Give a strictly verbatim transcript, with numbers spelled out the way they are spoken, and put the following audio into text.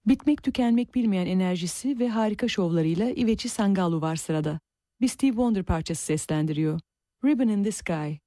Bitmek tükenmek bilmeyen enerjisi ve harika şovlarıyla İveci Sangalu var sırada. Bir Steve Wonder parçası seslendiriyor. Ribbon in the Sky.